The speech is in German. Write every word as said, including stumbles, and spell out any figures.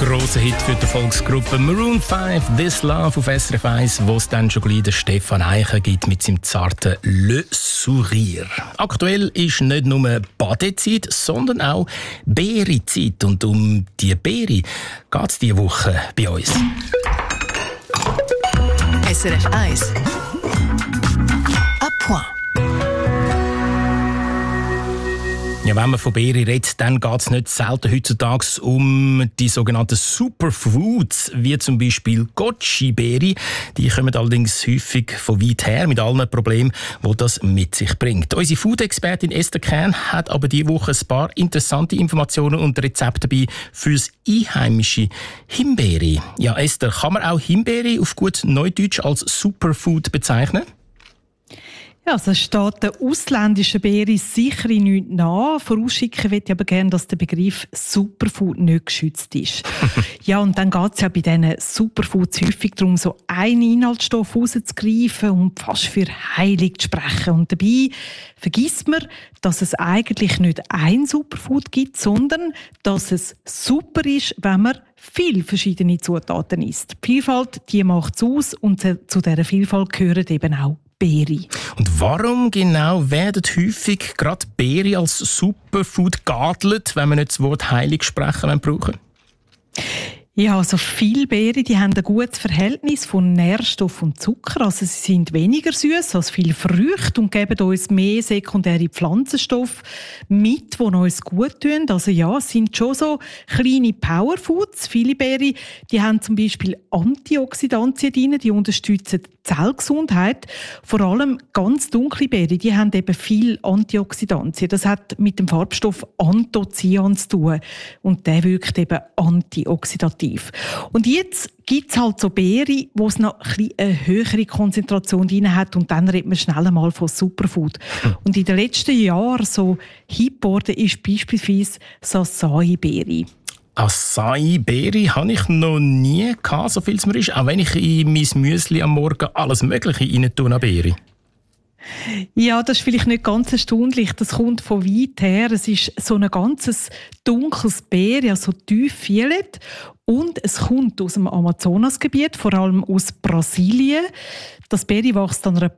grosser Hit für die Erfolgsgruppe Maroon fünf, «This Love» auf S R F eins, wo es dann schon gleich den Stefan Eichen gibt mit seinem zarten «Le Sourire». Aktuell ist nicht nur Badezeit, sondern auch Beerezeit. Und um die Beere geht es diese Woche bei uns. S R F eins. À point. Ja, wenn man von Beeren redet, dann geht es nicht selten heutzutage um die sogenannten Superfoods, wie zum Beispiel Goji-Beere. Die kommen allerdings häufig von weit her mit allen Problemen, die das mit sich bringt. Unsere Food-Expertin Esther Kern hat aber diese Woche ein paar interessante Informationen und Rezepte dabei fürs einheimische Himbeere. Ja, Esther, kann man auch Himbeere auf gut Neudeutsch als Superfood bezeichnen? Ja, also es steht der ausländischen Beere sicher nichts nach. Vorausschicken möchte ich aber gerne, dass der Begriff Superfood nicht geschützt ist. Ja, und dann geht es ja bei diesen Superfoods häufig darum, so einen Inhaltsstoff rauszugreifen und fast für heilig zu sprechen. Und dabei vergisst man, dass es eigentlich nicht ein Superfood gibt, sondern dass es super ist, wenn man viele verschiedene Zutaten isst. Die Vielfalt, die macht es aus und zu dieser Vielfalt gehören eben auch Beere. Und warum genau werden häufig gerade Beere als Superfood geadelt, wenn wir nicht das Wort heilig sprechen brauchen? Ja, also viele Beeren, die haben ein gutes Verhältnis von Nährstoff und Zucker. Also sie sind weniger süß als viele Früchte und geben uns mehr sekundäre Pflanzenstoffe mit, die uns gut tun. Also ja, es sind schon so kleine Powerfoods. Viele Beeren, die haben zum Beispiel Antioxidantien drin, die unterstützen die Zellgesundheit. Vor allem ganz dunkle Beeren, die haben eben viel Antioxidantien. Das hat mit dem Farbstoff Anthocyan zu tun. Und der wirkt eben antioxidativ. Und jetzt gibt es halt so Beeren, wo es noch ein eine höhere Konzentration drin hat und dann redet man schnell einmal von Superfood. Hm. Und in den letzten Jahren so hip geworden ist beispielsweise Acai-Beere. Acai-Beere habe ich noch nie gehabt, so viel es mir ist. Auch wenn ich in mein Müsli am Morgen alles Mögliche rein tue an Beere. Ja, das ist vielleicht nicht ganz erstaunlich. Das kommt von weit her. Es ist so ein ganzes dunkles Beere, also tief violett. Und es kommt aus dem Amazonasgebiet, vor allem aus Brasilien. Das Beere wächst an einer